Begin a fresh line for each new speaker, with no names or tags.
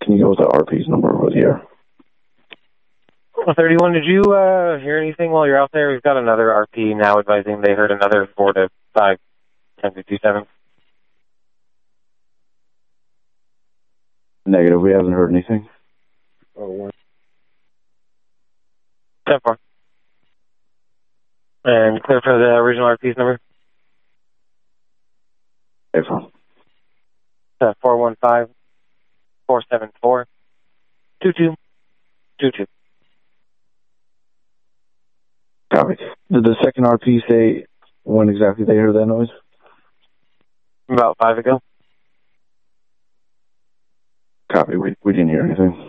Can you go with the RP's number over the air?
31, did you hear anything while you're out there? We've got another RP now advising they heard another 4 to 5, 10 to 27.
Negative, we haven't heard anything.
Oh, 1. 10-4. And clear for the original RP's number? 415 474 2222.
Copy. Did the second RP say when exactly they heard that noise?
About 5 ago.
Copy. We didn't hear anything.